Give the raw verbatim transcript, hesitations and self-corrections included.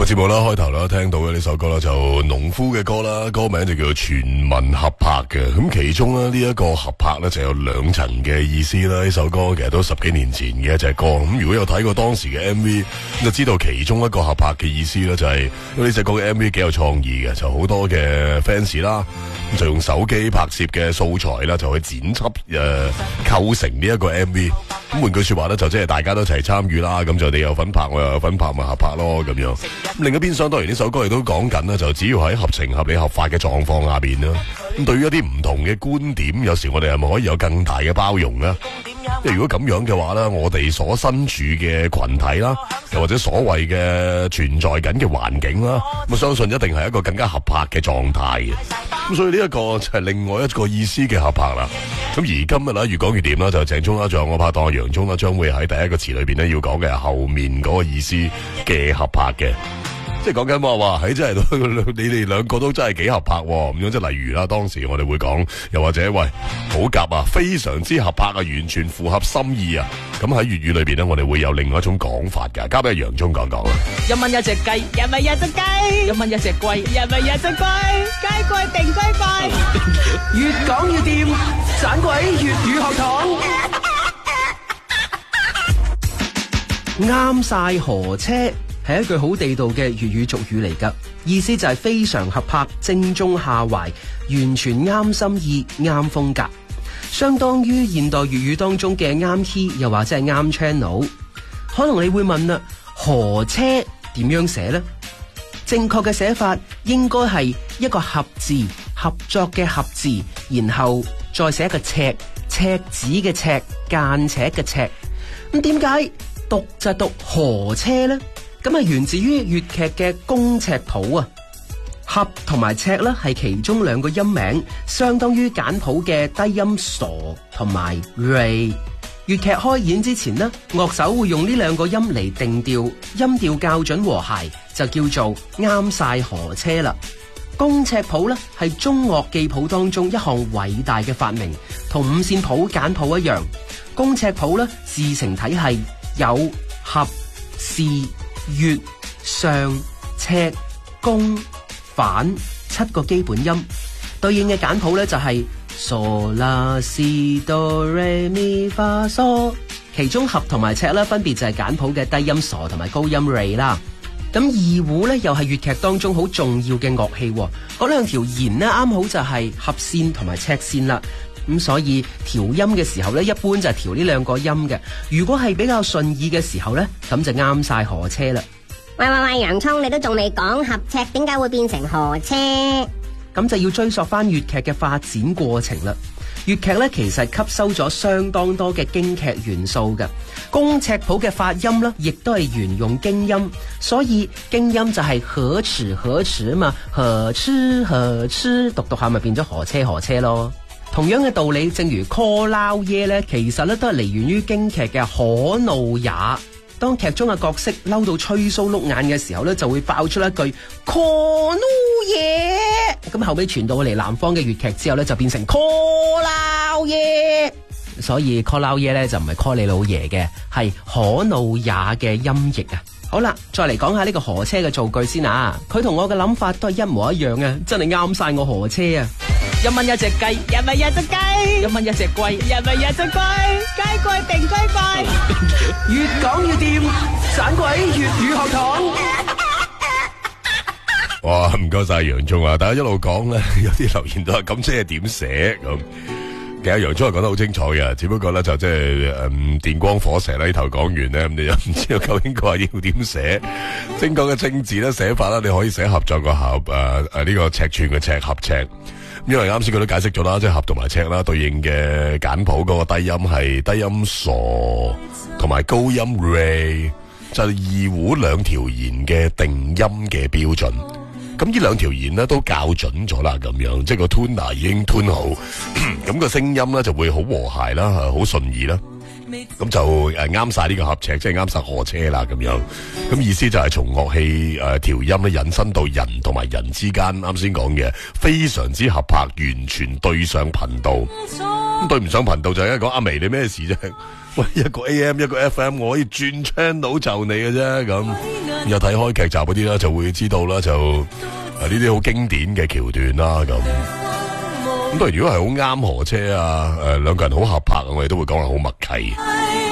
個節目啦，開頭啦，聽到嘅呢首歌啦，就農夫嘅歌啦，歌名就叫做全民合拍嘅。咁其中咧呢一個合拍咧就有兩層嘅意思啦。呢首歌其實都十幾年前嘅一隻歌。咁如果有睇過當時嘅 M V，就知道其中一個合拍嘅意思咧就係呢隻歌嘅 M V 幾有創意嘅，就好多嘅 fans 啦，就用手機拍攝嘅素材啦，就去剪輯誒、呃、構成呢一個 M V。咁換句說話咧，就即係大家都一齊參與啦。咁就你有份拍，我又有份拍，咪合拍咯咁樣。另一邊廂當然呢首歌亦都講緊啦，就只要喺合情合理合法嘅狀況下邊啦。咁對於一啲唔同嘅觀點，有時我哋係咪可以有更大嘅包容呢？即係如果咁樣嘅話咧，我哋所身處嘅群體啦，又或者所謂嘅存在緊嘅環境啦，我相信一定係一個更加合拍嘅狀態嘅。咁所以呢一個就係另外一個意思嘅合拍啦。咁而今日啦，越講越掂啦，就鄭聰啦，仲有我拍檔楊聰啦，將會喺第一個詞裏邊咧要講嘅係後面嗰個意思嘅合拍嘅。即係講緊話話，喺真係你哋兩個都真係幾合拍咁樣，即係例如啦，當時我哋會講，又或者喂好夾啊，非常之合拍啊，完全符合心意啊。咁喺粵語裏邊咧，我哋會有另外一種講法㗎，交俾楊聰講講啦。 一蚊一隻雞，一蚊一隻雞，一蚊一隻龜，一蚊一隻龜，雞貴定龜貴，越講越掂，盞鬼粵語學堂。 啱晒河車係一句好地道嘅粵語俗語嚟㗎，意思就係非常合拍、正中下懷、完全啱心意、啱風格，相當於現代粵語當中嘅啱 key，又或者係啱 channel。可能你會問啦，河車點樣寫呢？正確嘅寫法應該係一個合字，合作嘅合字，然後再寫一個尺，尺子嘅尺，間尺嘅尺。咁點解讀就讀河車呢？咁係源自於粵劇嘅公尺譜啊，合同埋尺咧係其中兩個音名，相當於簡譜嘅低音傻同埋 ray。粵劇開演之前呢，樂手會用呢兩個音嚟定調，音調較準和諧，就叫做啱晒河車啦。公尺譜咧係中樂記譜當中一項偉大嘅發明，同五線譜簡譜一樣。公尺譜咧字成體系有合、視、粵、上、尺、公、反七個基本音，對應嘅簡譜咧就係嗦啦西哆唻咪發嗦，其中合同埋尺咧分別就係簡譜嘅低音嗦同埋高音唻啦。咁二胡咧又係粵劇當中好重要嘅樂器，嗰兩條弦呢啱好就係合線同埋尺線啦。咁所以調音嘅時候咧，一般就係調呢兩個音嘅。如果係比較順意嘅時候咧，咁就啱晒河車啦。 喂喂喂，洋蔥，你都仲未講合尺點解會變成河車？ 咁就要追溯翻粵劇嘅發展過程啦。粵劇咧其實吸收咗相當多嘅京劇元素嘅，公尺譜嘅發音咧，亦都係沿用京音，所以京音就係河池河池啊嘛，河池河池，讀讀下咪變咗河車河車咯。同樣嘅道理，正如 call 撈耶咧，其實咧都係嚟源於京劇嘅可怒也。當劇中嘅角色嬲到吹鬚碌眼嘅時候咧，就會爆出一句 call 怒耶。咁後尾傳到嚟南方嘅粵劇之後咧，就變成 call 撈耶。所以 call 撈耶咧就唔係 call 你老爺嘅，係可怒也嘅音譯啊。好啦，再嚟講下呢個河車嘅造句先啊。佢同我嘅諗法都係一模一樣啊，真係啱晒我河車啊！ 一蚊一隻雞，一蚊一隻雞，一蚊一隻龜，一蚊一隻龜，雞貴定龜貴， 越講越掂，盞鬼粵語學堂。 哇，唔該晒楊聰啊！大家一路講咧，有啲留言都係咁，即係點寫咁？其實楊聰係講得好精彩嘅，只不過咧就即係誒電光火石呢頭講完咧，咁你又唔知道究竟佢話要點寫。正確嘅正字咧寫法啦，你可以寫合作個合誒誒呢個尺寸嘅尺合尺。因為啱先佢都解釋咗啦，即係合同埋尺啦，對應嘅簡譜嗰個低音係低音傻同埋高音 ray， 就係二胡兩條弦嘅定音嘅標準。咁呢兩條弦咧都校準咗啦，咁樣即係個 tuner 已經 tune 好，咁個聲音咧就會好和諧啦，好順意啦。咁就誒啱晒呢個合尺，即係啱晒河車啦咁樣。咁意思就係從樂器誒調音咧引申到人同埋人之間，啱先講嘅非常之合拍，完全對上頻道。咁對唔上頻道就係講阿眉你咩事啫？喂，一個 A M 一個 F M， 我可以轉 channel 就你嘅啫咁。 有睇開劇集嗰啲啦，就會知道啦，就誒呢啲好經典嘅橋段啦咁。咁當然如果係好啱河車啊，誒兩個人好合拍，我哋都會講係好默契。